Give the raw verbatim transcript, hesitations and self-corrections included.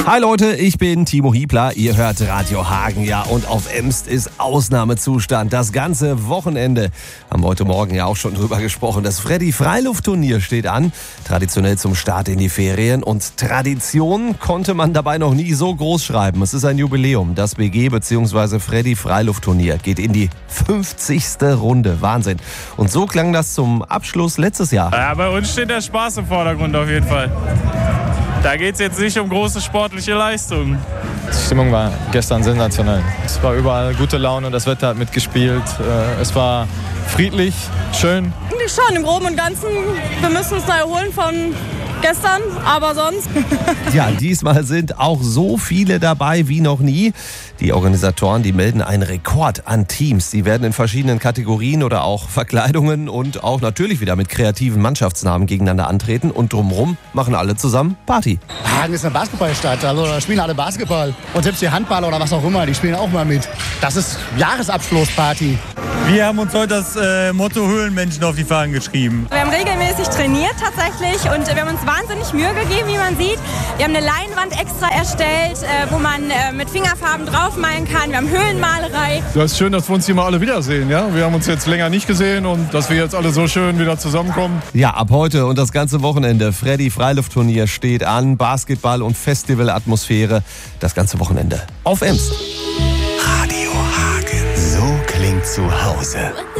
Hi Leute, ich bin Timo Hiebler, ihr hört Radio Hagen, ja, und auf Emst ist Ausnahmezustand. Das ganze Wochenende haben wir heute Morgen ja auch schon drüber gesprochen. Das Freddy-Freiluft-Turnier steht an, traditionell zum Start in die Ferien, und Tradition konnte man dabei noch nie so groß schreiben. Es ist ein Jubiläum, das B G bzw. Freddy-Freiluft-Turnier geht in die fünfzigste Runde, Wahnsinn. Und so klang das zum Abschluss letztes Jahr. Ja, bei uns steht der Spaß im Vordergrund auf jeden Fall. Da geht es jetzt nicht um große sportliche Leistungen. Die Stimmung war gestern sensationell. Es war überall gute Laune, das Wetter hat mitgespielt. Es war friedlich, schön. Eigentlich schon, im Groben und Ganzen. Wir müssen uns da erholen von gestern, aber sonst. Ja, diesmal sind auch so viele dabei wie noch nie. Die Organisatoren, die melden einen Rekord an Teams. Sie werden in verschiedenen Kategorien oder auch Verkleidungen und auch natürlich wieder mit kreativen Mannschaftsnamen gegeneinander antreten. Und drumherum machen alle zusammen Party. Hagen ist eine Basketballstadt, also da spielen alle Basketball. Und selbst die Handballer oder was auch immer, die spielen auch mal mit. Das ist Jahresabschlussparty. Wir haben uns heute das äh, Motto Höhlenmenschen auf die Fahnen geschrieben. Wir haben regelmäßig trainiert tatsächlich und wir haben uns wahnsinnig Mühe gegeben, wie man sieht. Wir haben eine Leinwand extra erstellt, äh, wo man äh, mit Fingerfarben draufmalen kann. Wir haben Höhlenmalerei. Das ist schön, dass wir uns hier mal alle wiedersehen. Ja? Wir haben uns jetzt länger nicht gesehen und dass wir jetzt alle so schön wieder zusammenkommen. Ja, ab heute und das ganze Wochenende. Freddy-Freiluft-Turnier steht an. Basketball- und Festivalatmosphäre. Das ganze Wochenende auf Emst. Radio Hagen. So klingt zu Hause.